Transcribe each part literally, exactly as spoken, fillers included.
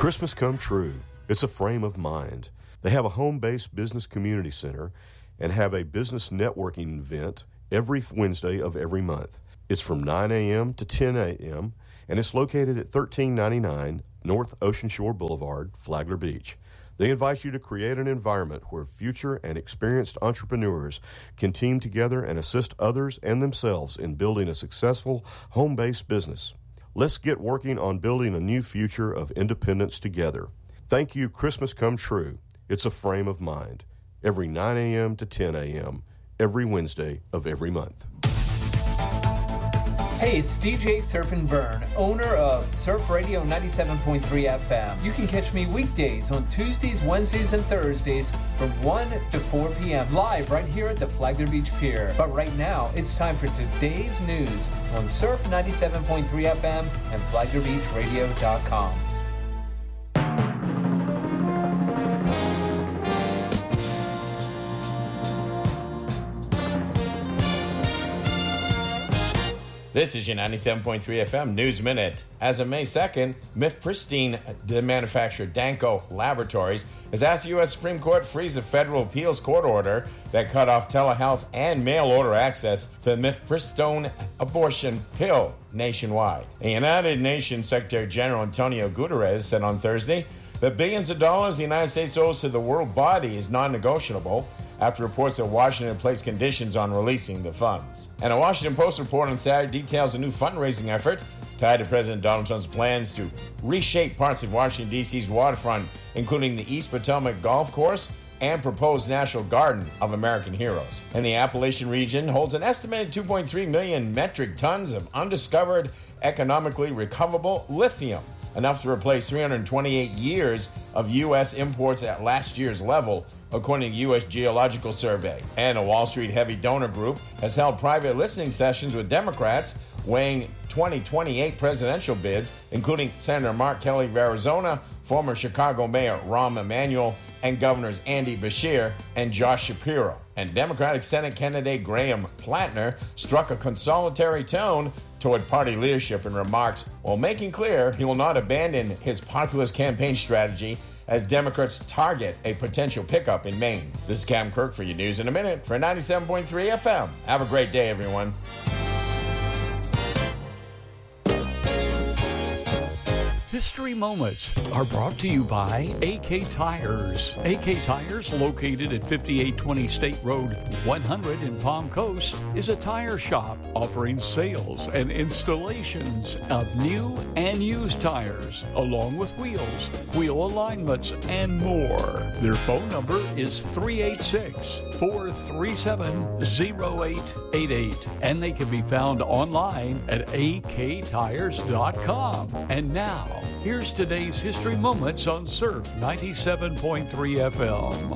Christmas come true. It's a frame of mind. They have a home-based business community center and have a business networking event every Wednesday of every month. It's from nine a.m. to ten a.m., and it's located at thirteen ninety-nine North Ocean Shore Boulevard, Flagler Beach. They invite you to create an environment where future and experienced entrepreneurs can team together and assist others and themselves in building a successful home-based business. Let's get working on building a new future of independence together. Thank you, Christmas come true. It's a frame of mind. Every nine a.m. to ten a.m., every Wednesday of every month. Hey, it's D J Surf and Burn, owner of Surf Radio ninety-seven point three F M. You can catch me weekdays on Tuesdays, Wednesdays, and Thursdays from one to four p.m. live right here at the Flagler Beach Pier. But right now, it's time for today's news on Surf ninety-seven point three F M and Flagler Beach Radio dot com. This is your ninety-seven point three F M News Minute. As of May second, Mifpristine manufacturer Danco Laboratories has asked the U S Supreme Court to freeze a federal appeals court order that cut off telehealth and mail-order access to the mifepristone abortion pill nationwide. The United Nations Secretary General Antonio Guterres said on Thursday that billions of dollars the United States owes to the world body is non-negotiable after reports that Washington placed conditions on releasing the funds. And a Washington Post report on Saturday details a new fundraising effort tied to President Donald Trump's plans to reshape parts of Washington, D C's waterfront, including the East Potomac Golf Course and proposed National Garden of American Heroes. And the Appalachian region holds an estimated two point three million metric tons of undiscovered, economically recoverable lithium, enough to replace three hundred twenty-eight years of U S imports at last year's level, according to U S Geological Survey. And a Wall Street heavy donor group has held private listening sessions with Democrats weighing twenty twenty-eight presidential bids, including Senator Mark Kelly of Arizona, former Chicago Mayor Rahm Emanuel, and Governors Andy Beshear and Josh Shapiro. And Democratic Senate candidate Graham Plattner struck a consolatory tone toward party leadership in remarks while making clear he will not abandon his populist campaign strategy as Democrats target a potential pickup in Maine. This is Cam Kirk for your news in a minute for ninety-seven point three F M. Have a great day, everyone. History Moments are brought to you by A K Tires. A K Tires, located at fifty-eight twenty State Road one hundred in Palm Coast, is a tire shop offering sales and installations of new and used tires, along with wheels, wheel alignments, and more. Their phone number is three eight six, four three seven, zero eight eight eight, and they can be found online at A K tires dot com. And now, here's today's History Moments on Surf ninety-seven point three F M.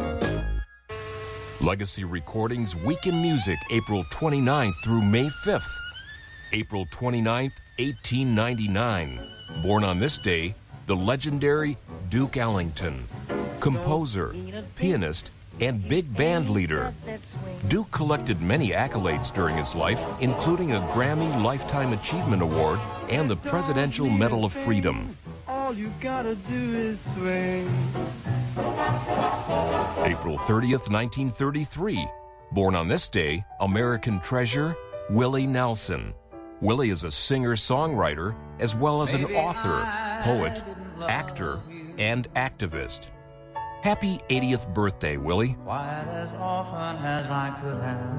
Legacy Recordings Week in Music, April twenty-ninth through May fifth. April twenty-ninth, eighteen ninety-nine. Born on this day, the legendary Duke Ellington. Composer, pianist, and big band leader. Duke collected many accolades during his life, including a Grammy Lifetime Achievement Award and the Presidential Medal of Freedom. All you gotta do is swing. April thirtieth, nineteen thirty-three. Born on this day, American treasure, Willie Nelson. Willie is a singer-songwriter as well as an author, poet, actor, and activist. Happy eightieth birthday, Willie. Quite as often as I could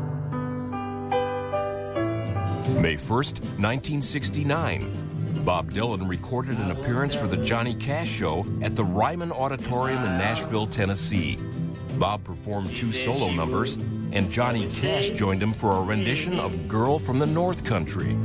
have. May first, nineteen sixty-nine. Bob Dylan recorded an appearance for the Johnny Cash Show at the Ryman Auditorium in Nashville, Tennessee. Bob performed two solo numbers, and Johnny Cash joined him for a rendition of Girl from the North Country.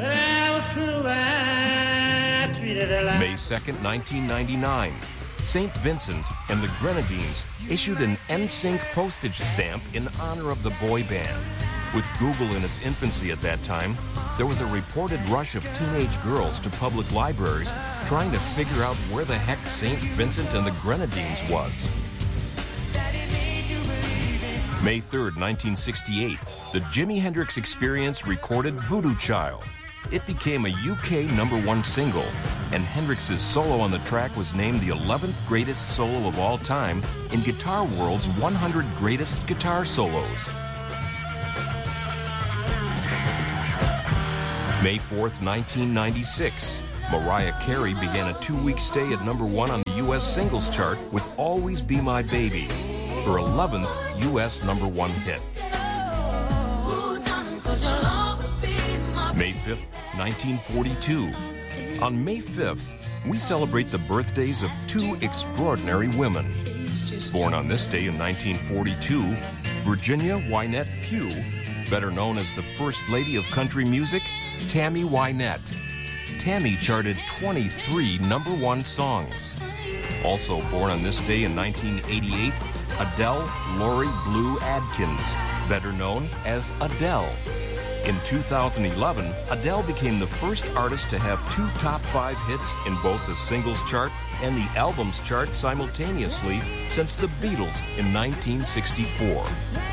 May second, nineteen ninety-nine. Saint Vincent and the Grenadines issued an N Sync postage stamp in honor of the boy band. With Google in its infancy at that time, there was a reported rush of teenage girls to public libraries trying to figure out where the heck Saint Vincent and the Grenadines was. May third, nineteen sixty-eight, the Jimi Hendrix Experience recorded Voodoo Child. It became a U K number one single, and Hendrix's solo on the track was named the eleventh greatest solo of all time in Guitar World's one hundred Greatest Guitar Solos. May fourth, nineteen ninety-six, Mariah Carey began a two-week stay at number one on the U S singles chart with Always Be My Baby, her eleventh U S number one hit. May fifth, nineteen forty-two. On May fifth, we celebrate the birthdays of two extraordinary women. Born on this day in nineteen forty-two, Virginia Wynette Pugh, better known as the First Lady of Country Music, Tammy Wynette. Tammy charted twenty-three number one songs. Also born on this day in nineteen eighty-eight, Adele Laurie Blue Adkins, better known as Adele. In two thousand eleven, Adele became the first artist to have two top five hits in both the singles chart and the albums chart simultaneously since the Beatles in nineteen sixty-four.